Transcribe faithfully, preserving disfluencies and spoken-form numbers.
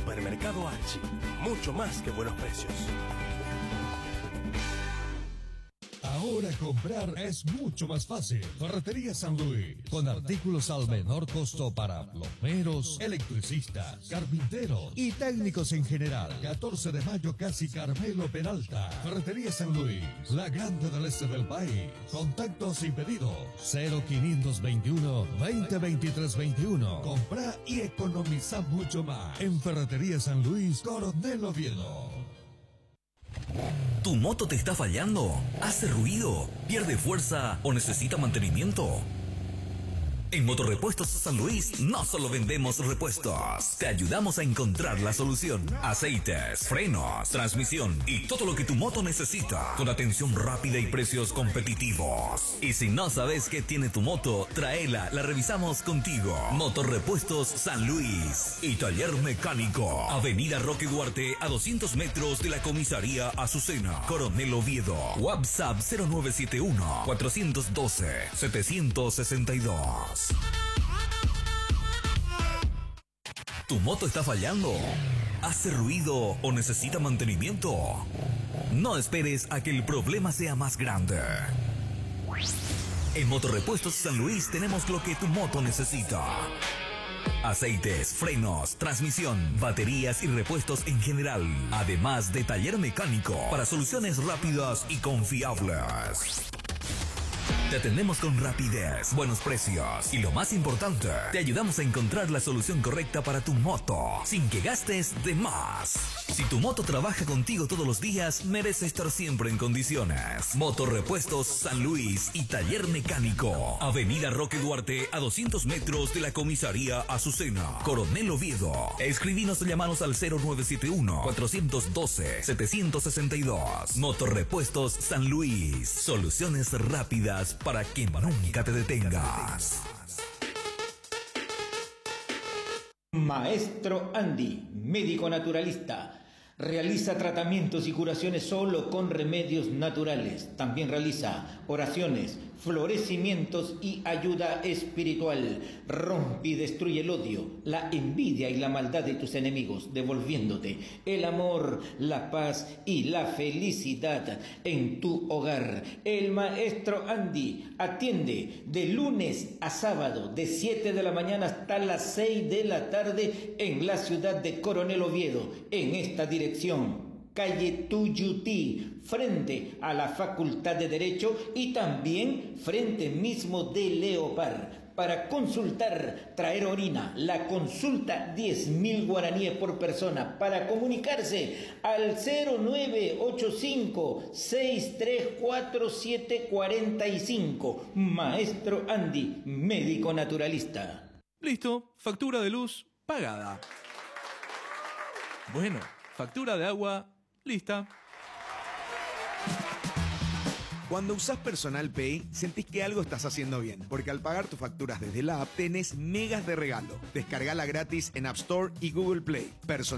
Supermercado Archie, mucho más que buenos precios. Ahora comprar es mucho más fácil. Ferretería San Luis, con artículos al menor costo para plomeros, electricistas, carpinteros y técnicos en general. catorce de mayo, casi Carmelo Peralta. Ferretería San Luis, la grande del este del país. Contactos y pedidos cero quinientos veintiuno, veinte veintitrés veintiuno. Compra y economiza mucho más en Ferretería San Luis, Coronel Oviedo. ¿Tu moto te está fallando? ¿Hace ruido? ¿Pierde fuerza o necesita mantenimiento? En Motorrepuestos San Luis no solo vendemos repuestos, te ayudamos a encontrar la solución. Aceites, frenos, transmisión y todo lo que tu moto necesita, con atención rápida y precios competitivos. Y si no sabes qué tiene tu moto, tráela, la revisamos contigo. Motorrepuestos San Luis y Taller Mecánico, Avenida Roque Duarte, a doscientos metros de la Comisaría Azucena, Coronel Oviedo. WhatsApp cero nueve siete uno, cuatro uno dos, siete seis dos. ¿Tu moto está fallando? ¿Hace ruido o necesita mantenimiento? No esperes a que el problema sea más grande. En Motorrepuestos San Luis tenemos lo que tu moto necesita: aceites, frenos, transmisión, baterías y repuestos en general. Además de taller mecánico para soluciones rápidas y confiables. Te atendemos con rapidez, buenos precios y lo más importante, te ayudamos a encontrar la solución correcta para tu moto sin que gastes de más. Si tu moto trabaja contigo todos los días, merece estar siempre en condiciones. Motorrepuestos San Luis y Taller Mecánico, Avenida Roque Duarte, a doscientos metros de la Comisaría Azucena, Coronel Oviedo. Escribinos o llamanos al cero nueve siete uno, cuatro uno dos, siete seis dos. Motorrepuestos San Luis, soluciones rápidas para que nunca te detengas. Maestro Andy, médico naturalista. Realiza tratamientos y curaciones solo con remedios naturales. También realiza oraciones, florecimientos y ayuda espiritual. Rompe y destruye el odio, la envidia y la maldad de tus enemigos, devolviéndote el amor, la paz y la felicidad en tu hogar. El Maestro Andy atiende de lunes a sábado, de siete de la mañana hasta las seis de la tarde en la ciudad de Coronel Oviedo, en esta dirección. Calle Tuyutí, frente a la Facultad de Derecho y también frente mismo de Leopar. Para consultar, traer orina, la consulta diez mil guaraníes por persona. Para comunicarse al cero nueve ocho cinco, seis tres cuatro, siete cuatro cinco. Maestro Andy, médico naturalista. Listo, factura de luz pagada. Bueno, factura de agua lista. Cuando usás Personal Pay, sentís que algo estás haciendo bien, porque al pagar tus facturas desde la app tenés megas de regalo. Descargala gratis en App Store y Google Play. Personal